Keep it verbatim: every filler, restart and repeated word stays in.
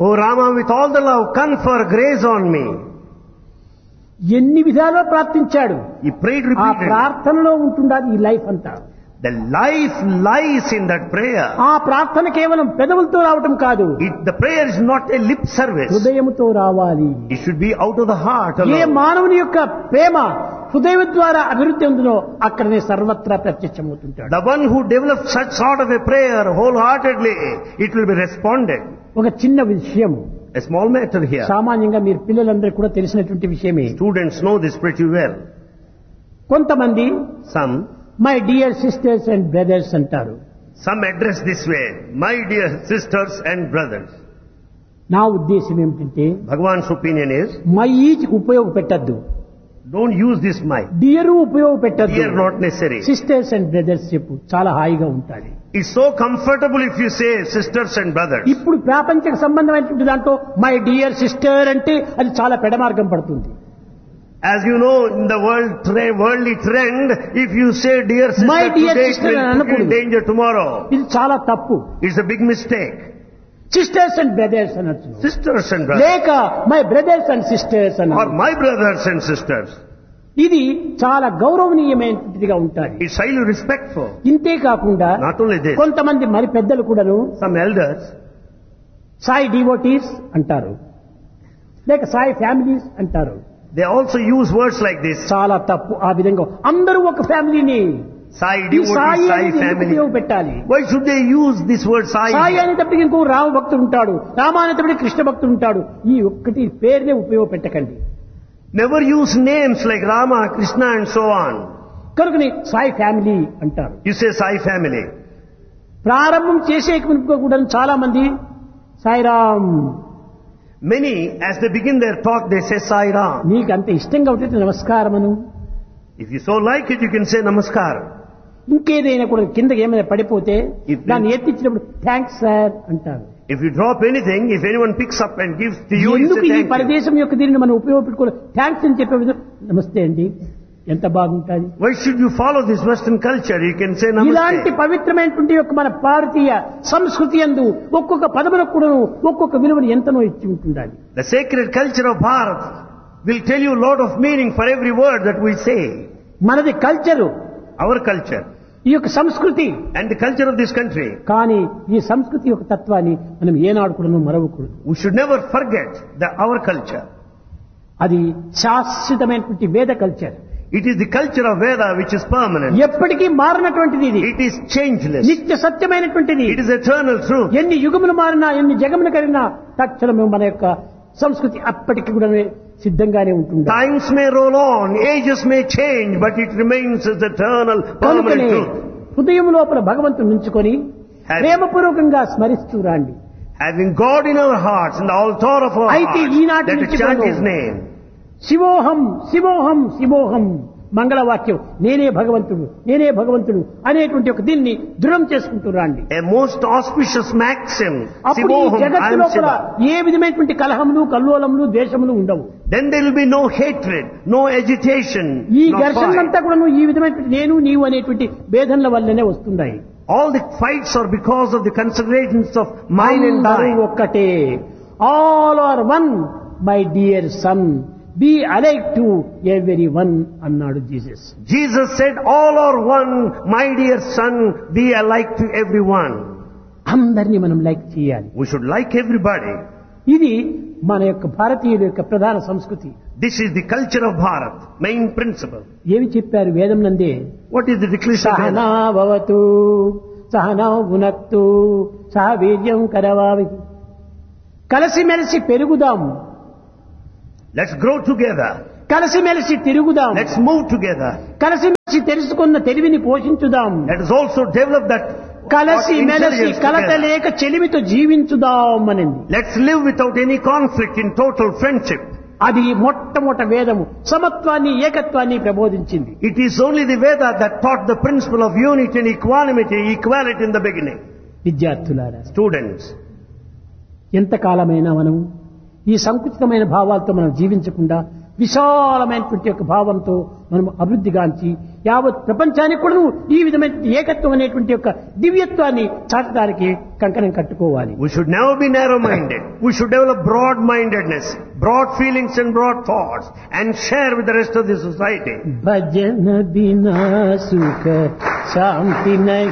O Rama, with all the love, confer grace on me. ఎన్ని విధాలుగా ప్రార్థించాడు. He prayed ఆ repeatedly. ప్రార్థనలో ఉంటుండాలి ఈ లైఫ్ అంతా. The life lies in that prayer. ఆ ప్రార్థన కేవలం పెదవులతో రావటం కాదు, It, the prayer is not a lip service. హృదయముతో రావాలి. It should be out of the heart A alone. మానవుని యొక్క ప్రేమ హృదయం ద్వారా అభివృద్ధి ఉందో అక్కడనే సర్వత్రా ప్రత్యక్షమవుతుంటాడు. The one who develops such sort of a prayer wholeheartedly, it will be responded. ఒక చిన్న విషయం, A small matter here. సామాన్యంగా మీరు పిల్లలందరికీ కూడా తెలిసినటువంటి విషయమే. Students know this pretty well. కొంతమంది Some, my dear sisters and brothers అంటారు. some address this way, my dear sisters and brothers. నా ఉద్దేశం ఏమిటంటే Bhagavan's opinion is, my is ఉపయోగపెట్టద్దు, don't use this my. Dear ఉపయోగపెట్టద్దు, Dear not necessary. Sisters and brothers చెప్పు, చాలా హాయిగా ఉంటుంది. It's so comfortable if you say sisters and brothers. ఇప్పుడు ప్రాపంచిక సంబంధమైనటువంటి దాంట్లో మై డియర్ సిస్టర్ అంటే అది చాలా పెడమార్గం పడుతుంది. As you know, in the world tre- worldly trend, if you say dear sister My dear today, sister it will అని put you in అనకూడదు. danger tomorrow. ఇది చాలా తప్పు. It's a big mistake. Sisters and brothers అనొచ్చు, Sisters and brothers. లేక my brothers and sisters Or అన్న. my brothers and sisters. ఇది చాలా గౌరవనీయమైనదిగా ఉంటుంది. It's highly respectful. ఇంతే కాకుండా Not only this, కొంతమంది మరి పెద్దలు కూడాను some elders, సాయి డివోటీస్ అంటారు, లేక సాయి ఫ్యామిలీస్ అంటారు. they also use words like this. చాలా తప్పు. ఆ విధంగా అందరూ ఒక ఫ్యామిలీని Sai ఈ devotees, సాయి Sai అనేది ఎందుకు family. ఉపయోగపెట్టాలి? Why should they use this word Sai? Sai here? అనేటప్పటికి ఇంకో రామ భక్తుడు ఉంటాడు, రామ అనేటప్పటికి కృష్ణ భక్తుడు ఉంటాడు. ఈ ఒక్కటి పేరునే ఉపయోగపెట్టకండి. Never use names like Rama, Krishna and so on. కనుకని సాయి ఫ్యామిలీ అంటారు. You say Sai family. ప్రారంభం చేసే కూడా చాలా మంది Sairam, Many, as they begin their talk, they say Sai Ram. నీకు అంత ఇష్టంగా ఉంటే నమస్కారమను, If you so like it, you can say Namaskar. ఇంకేదైనా కూడా కిందకి ఏమైనా పడిపోతే If- దాన్ని ఎత్తిచ్చినప్పుడు థ్యాంక్స్ సార్ అంటారు. If you drop anything, if anyone picks up and gives to you, you ఎందుకు say ఈ thank you. పరదేశం యొక్క దీనిని మనం ఉపయోగపెట్టుకోవాలి? థ్యాంక్స్ అని చెప్పే విధంగా నమస్తే అండి, ఎంత బాగుంటుంది. Why should you follow this Western culture? You can say ఇలాంటి Namaste. పవిత్రమైనటువంటి యొక్క మన భారతీయ సంస్కృతి యందు ఒక్కొక్క పదములకు కూడా ఒక్కొక్క విలువను ఎంతనో ఇచ్చి ఉంటుండాలి. The sacred culture of Bharat will tell you a lot of meaning for every word that we say. మనది కల్చరు, Our culture ఈ యొక్క సంస్కృతి. and the culture of this country. కానీ ఈ సంస్కృతి యొక్క తత్వాన్ని మనం ఏనాడు కూడా మరవకూడదు. We should never forget the, our culture. అది శాశ్వతమైనటువంటి వేద culture. It is the culture of Veda which is permanent. ఎప్పటికీ మారినటువంటిది ఇది. It is changeless. నిత్య సత్యమైనటువంటిది. It is eternal truth. ఎన్ని యుగములు మారినా, ఎన్ని జగములు కలిగినా తక్షణమే మన యొక్క సంస్కృతి అప్పటికి కూడా సిద్ధంగానే ఉంటుంది. Times may roll on, ages may change, but it remains as eternal, permanent కనుకనే truth. హృదయం లోపల భగవంతుని ఉంచుకొని ప్రేమపూర్వకంగా స్మరిస్తూ రాండి. Having God in our hearts, in the altar of our అయితే hearts, ఈనాటి let us నుంచి chant మనం His name. శివోహం శివోహం శివోహం మంగళవాక్యం, నేనే భగవంతుడు నేనే భగవంతుడు అనేటువంటి ఒక దీన్ని దృఢం చేసుకుంటూ రాండి. A most auspicious maxim. అప్పుడు ఈ Sivoham, I జగత్తు am లోపల Shiva. ఏ విధమైనటువంటి కలహములు కల్లోలములు ద్వేషములు ఉండవు. Then there will be no hatred, no agitation, ఈ no ఘర్షణలంతా fight. కూడా ఈ విధమైనటువంటి నేను నీవు అనేటువంటి భేదనల వల్లనే వస్తున్నాయి. All the fights are because of the considerations of mine and అందరూ thine. ఒక్కటే. All are one my dear son, be alike to every one అన్నాడు Jesus. Jesus said, all are one, my dear son, be alike to everyone. అందరినీ మనం like చేయాలి. We should like everybody. ఇది మన యొక్క భారతీయుల యొక్క ప్రధాన సంస్కృతి. This is the culture of Bharat, main principle. ఏమి చెప్పారు వేదం నందే? What is the declaration of Sahana Veda? భవతు సహనౌ భునక్తు సహ వీర్యం కరవావహి. కలిసిమెలిసి పెరుగుదాం, Let's grow together. కలిసిమెలిసి తిరుగుదాం, Let's move together. కలిసిమెలిసి తెలుసుకున్న తెలివిని పోషించుదాం, Let us also develop that కలిసి మెలిసి intelligence కలత together. లేక చెలిమితో జీవించుదాం అనింది. Let's live without any conflict in total friendship. అది మొట్టమొదట వేదము సమత్వాన్ని ఏకత్వాన్ని ప్రబోధించింది. It is only the Veda that taught the principle of unity and equanimity, equality in the beginning. విద్యార్థులారా, Students, ఎంతకాలమైనా మనం ఈ సంకుచితమైన భావాలతో మనం జీవించకుండా విశాలమైనటువంటి యొక్క భావంతో మనం అభివృద్ధిగాంచి యావత్ ప్రపంచానికి కూడా ఈ విధమైన ఏకత్వం అనేటువంటి యొక్క దివ్యత్వాన్ని చాటడానికి కంకణం కట్టుకోవాలి. We should never be narrow-minded. We should develop broad-mindedness, broad feelings and broad thoughts, and share with the rest of the society. భజన బినా సుఖ శాంతి